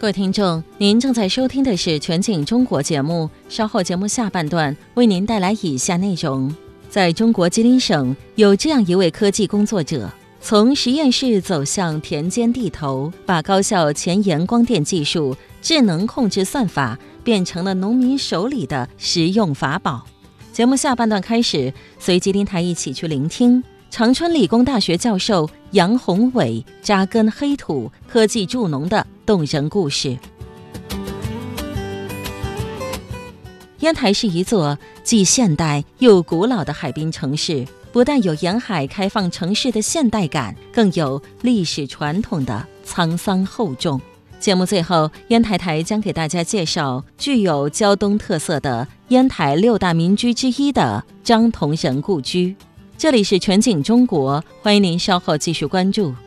各位听众，您正在收听的是全景中国节目，稍后节目下半段为您带来以下内容。在中国吉林省有这样一位科技工作者，从实验室走向田间地头，把高效前沿光电技术、智能控制算法变成了农民手里的实用法宝。节目下半段开始，随吉林台一起去聆听长春理工大学教授杨宏伟扎根黑土科技助农的动人故事。烟台是一座既现代又古老的海滨城市，不但有沿海开放城市的现代感，更有历史传统的沧桑厚重。节目最后，烟台台将给大家介绍具有胶东特色的烟台6大民居之一的张同仁故居。这里是全景中国，欢迎您稍后继续关注。